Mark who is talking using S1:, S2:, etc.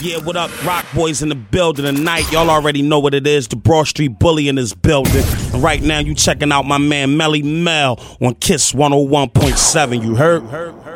S1: Yeah, what up, Rock Boys in the building tonight. Y'all already know what it is. The Broad Street Bully in this building. And right now you checking out my man Melly Mel on Kiss 101.7. You heard?